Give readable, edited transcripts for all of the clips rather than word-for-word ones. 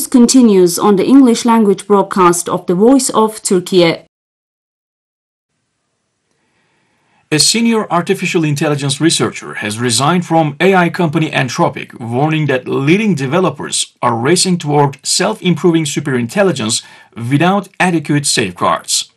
news continues on the English language broadcast of the Voice of Turkey. A senior artificial intelligence researcher has resigned from AI company Anthropic, warning that leading developers are racing toward self-improving superintelligence without adequate safeguards.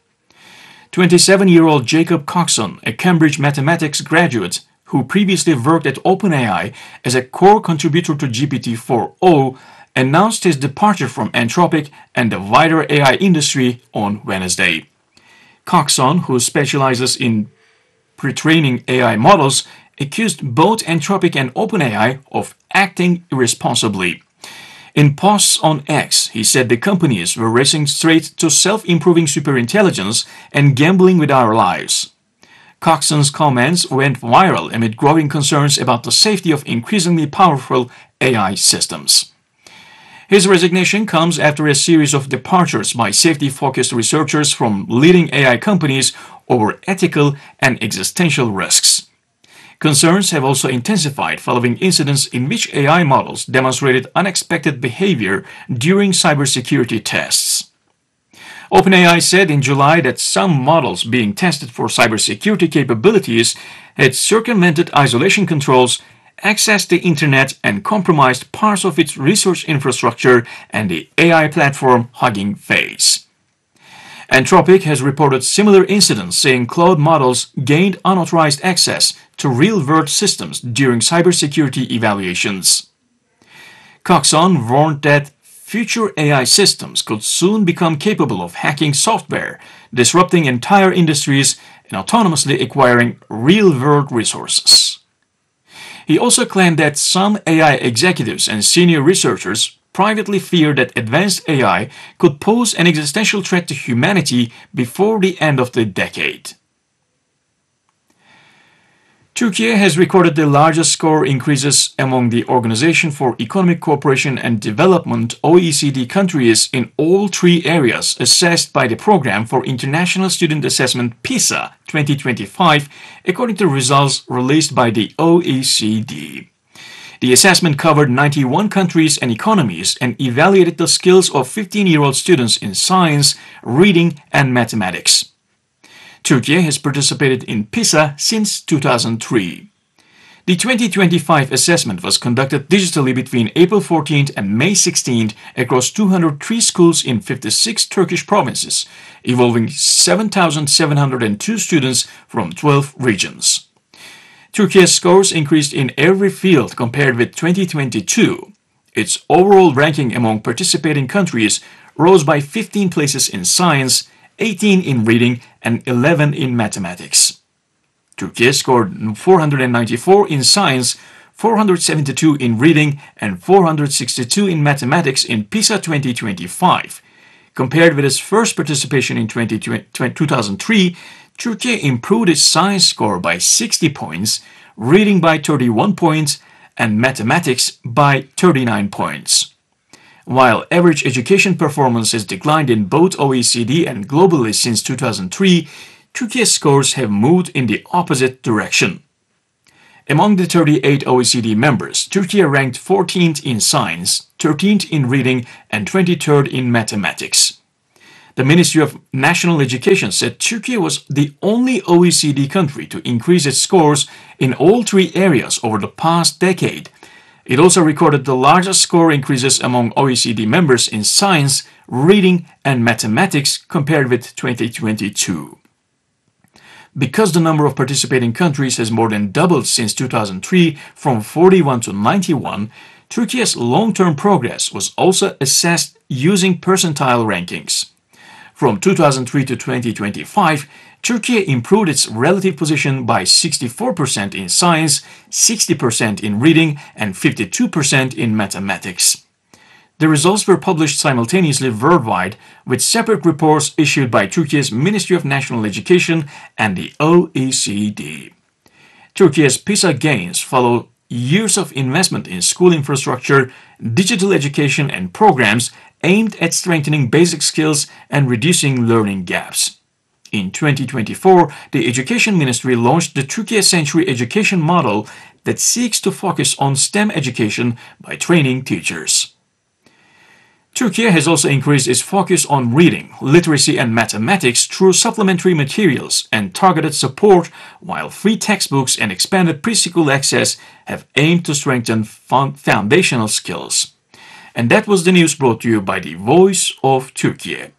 27-year-old Jacob Coxon, a Cambridge mathematics graduate who previously worked at OpenAI as a core contributor to GPT-4o, announced his departure from Anthropic and the wider AI industry on Wednesday. Coxon, who specializes in pre-training AI models, accused both Anthropic and OpenAI of acting irresponsibly. In posts on X, he said the companies were racing straight to self-improving superintelligence and gambling with our lives. Coxon's comments went viral amid growing concerns about the safety of increasingly powerful AI systems. His resignation comes after a series of departures by safety-focused researchers from leading AI companies over ethical and existential risks. Concerns have also intensified following incidents in which AI models demonstrated unexpected behavior during cybersecurity tests. OpenAI said in July that some models being tested for cybersecurity capabilities had circumvented isolation controls, accessed the internet, and compromised parts of its research infrastructure and the AI platform Hugging Face. Anthropic has reported similar incidents, saying Claude models gained unauthorized access to real-world systems during cybersecurity evaluations. Coxon warned that future AI systems could soon become capable of hacking software, disrupting entire industries, and autonomously acquiring real-world resources. He also claimed that some AI executives and senior researchers privately fear that advanced AI could pose an existential threat to humanity before the end of the decade. Turkey has recorded the largest score increases among the Organization for Economic Cooperation and Development (OECD) countries in all three areas assessed by the Program for International Student Assessment PISA 2025, according to results released by the OECD. The assessment covered 91 countries and economies and evaluated the skills of 15-year-old students in science, reading, and mathematics. Turkey has participated in PISA since 2003. The 2025 assessment was conducted digitally between April 14th and May 16th across 203 schools in 56 Turkish provinces, involving 7,702 students from 12 regions. Turkey's scores increased in every field compared with 2022. Its overall ranking among participating countries rose by 15 places in science, 18 in reading, and 11 in mathematics. Turkey scored 494 in science, 472 in reading, and 462 in mathematics in PISA 2025. Compared with its first participation in 2003, Turkey improved its science score by 60 points, reading by 31 points, and mathematics by 39 points. While average education performance has declined in both OECD and globally since 2003, Turkey's scores have moved in the opposite direction. Among the 38 OECD members, Turkey ranked 14th in science, 13th in reading, and 23rd in mathematics. The Ministry of National Education said Turkey was the only OECD country to increase its scores in all three areas over the past decade. It also recorded the largest score increases among OECD members in science, reading, and mathematics compared with 2022. Because the number of participating countries has more than doubled since 2003 from 41 to 91, Turkey's long-term progress was also assessed using percentile rankings. From 2003 to 2025, Turkey improved its relative position by 64% in science, 60% in reading, and 52% in mathematics. The results were published simultaneously worldwide, with separate reports issued by Turkey's Ministry of National Education and the OECD. Turkey's PISA gains follow years of investment in school infrastructure, digital education, and programs aimed at strengthening basic skills and reducing learning gaps. In 2024, the Education Ministry launched the Turkey Century Education Model that seeks to focus on STEM education by training teachers. Turkey has also increased its focus on reading, literacy and mathematics through supplementary materials and targeted support, while free textbooks and expanded preschool access have aimed to strengthen foundational skills. And that was the news brought to you by the Voice of Turkey.